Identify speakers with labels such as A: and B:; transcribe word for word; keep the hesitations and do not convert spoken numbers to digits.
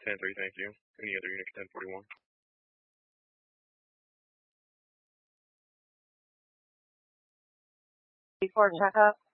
A: ten three, thank you. Any other unit ten forty-one?
B: Before checkup.